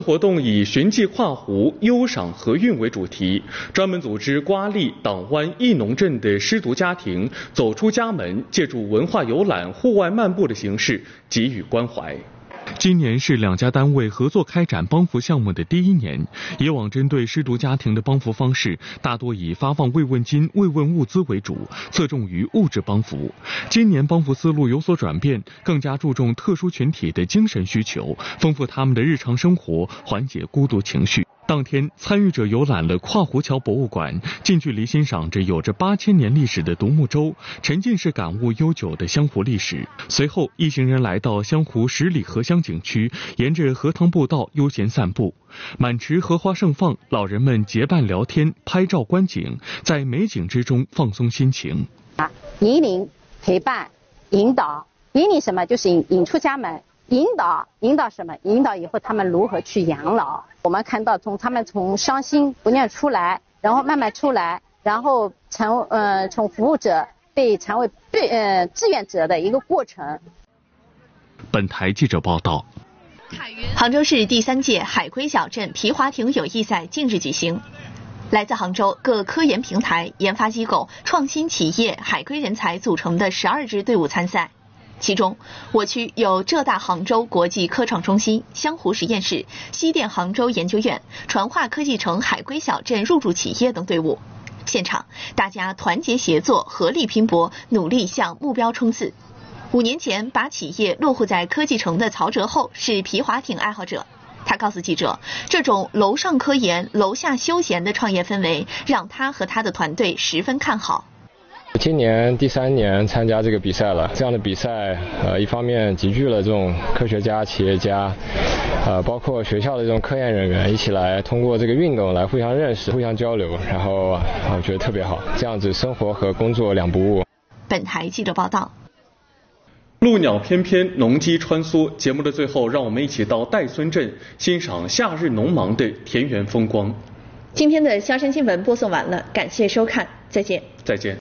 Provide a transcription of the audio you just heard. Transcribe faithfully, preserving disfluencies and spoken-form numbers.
活动以寻迹跨湖、忧赏河韵为主题，专门组织瓜沥、党湾、义农镇的失独家庭走出家门，借助文化游览、户外漫步的形式给予关怀。今年是两家单位合作开展帮扶项目的第一年，以往针对失独家庭的帮扶方式大多以发放慰问金、慰问物资为主，侧重于物质帮扶。今年帮扶思路有所转变，更加注重特殊群体的精神需求，丰富他们的日常生活，缓解孤独情绪。当天，参与者游览了跨湖桥博物馆，近距离欣赏着有着八千年历史的独木舟，沉浸式感悟悠久的湘湖历史。随后，一行人来到湘湖十里荷乡景区，沿着荷塘步道悠闲散步，满池荷花盛放，老人们结伴聊天、拍照观景，在美景之中放松心情。 啊，引领、陪伴、引导，引领什么？就是引引出家门。引导引导什么？引导以后他们如何去养老？我们看到从他们从伤心不愿出来，然后慢慢出来，然后成呃从服务者被成为对呃志愿者的一个过程。 本台记者报道。 杭州市第三届海龟小镇皮划艇友谊赛近日举行。来自杭州各科研平台、研发机构、创新企业、海归人才组成的十二支队伍参赛。其中，我区有浙大杭州国际科创中心、湘湖实验室、西电杭州研究院、传化科技城海归小镇入驻企业等队伍。现场，大家团结协作，合力拼搏，努力向目标冲刺。五年前把企业落户在科技城的曹哲厚是皮划艇爱好者。他告诉记者，这种楼上科研、楼下休闲的创业氛围，让他和他的团队十分看好。 今年第三年参加这个比赛了，这样的比赛，呃，一方面集聚了这种科学家、企业家，呃，包括学校的这种科研人员，一起来通过这个运动来互相认识、互相交流，然后啊，我觉得特别好，这样子生活和工作两不误。 本台记者报道。 路鸟翩翩，农机穿梭。节目的最后，让我们一起到戴孙镇欣赏夏日农忙的田园风光。 今天的萧山新闻播送完了，感谢收看，再见。 再见。